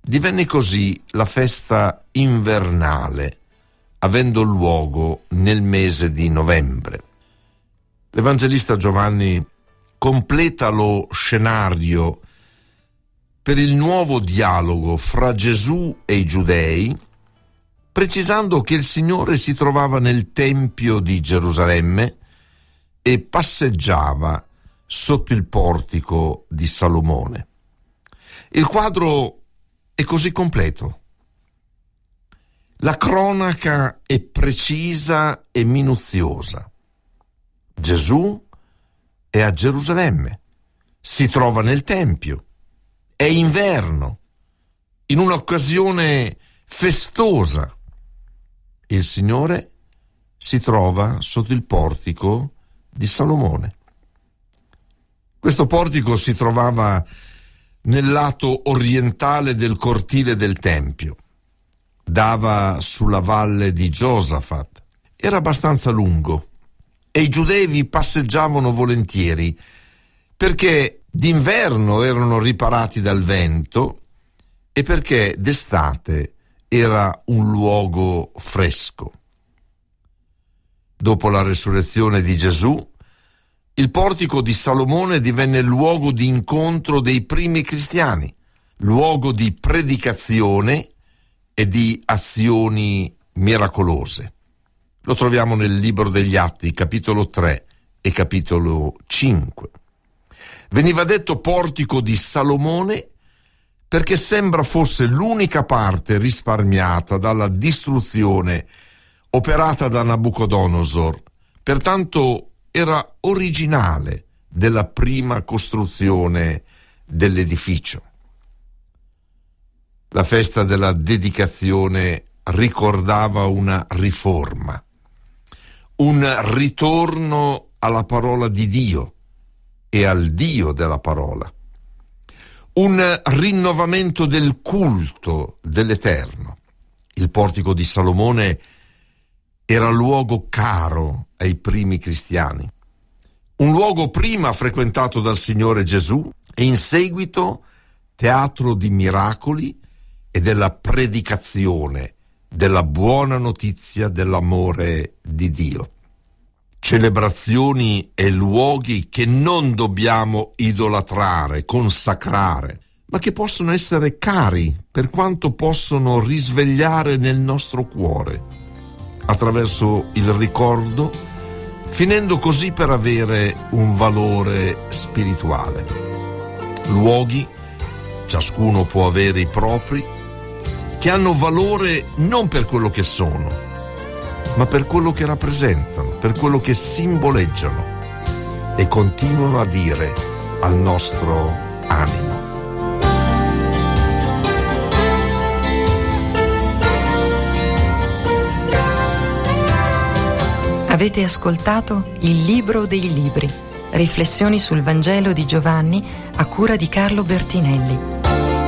Divenne così la festa invernale, avendo luogo nel mese di novembre. L'Evangelista Giovanni completa lo scenario per il nuovo dialogo fra Gesù e i giudei, precisando che il Signore si trovava nel Tempio di Gerusalemme e passeggiava sotto il portico di Salomone. Il quadro è così completo. La cronaca è precisa e minuziosa. Gesù è a Gerusalemme, si trova nel Tempio, è inverno, in un'occasione festosa. Il Signore si trova sotto il portico di Salomone. Questo portico si trovava nel lato orientale del cortile del Tempio. Dava sulla valle di Giosafat. Era abbastanza lungo e i giudei vi passeggiavano volentieri perché d'inverno erano riparati dal vento e perché d'estate era un luogo fresco. Dopo la resurrezione di Gesù, il portico di Salomone divenne luogo di incontro dei primi cristiani, luogo di predicazione e di azioni miracolose. Lo troviamo nel libro degli Atti, capitolo 3 e capitolo 5. Veniva detto portico di Salomone perché sembra fosse l'unica parte risparmiata dalla distruzione operata da Nabucodonosor, pertanto era originale della prima costruzione dell'edificio. La festa della dedicazione ricordava una riforma, un ritorno alla parola di Dio e al Dio della parola, un rinnovamento del culto dell'Eterno. Il portico di Salomone era luogo caro ai primi cristiani, un luogo prima frequentato dal Signore Gesù e in seguito teatro di miracoli e della predicazione della buona notizia dell'amore di Dio. Celebrazioni e luoghi che non dobbiamo idolatrare, consacrare, ma che possono essere cari per quanto possono risvegliare nel nostro cuore attraverso il ricordo, finendo così per avere un valore spirituale. Luoghi, ciascuno può avere i propri, che hanno valore non per quello che sono, ma per quello che rappresentano, per quello che simboleggiano e continuano a dire al nostro animo. Avete ascoltato Il Libro dei Libri, riflessioni sul Vangelo di Giovanni a cura di Carlo Bertinelli.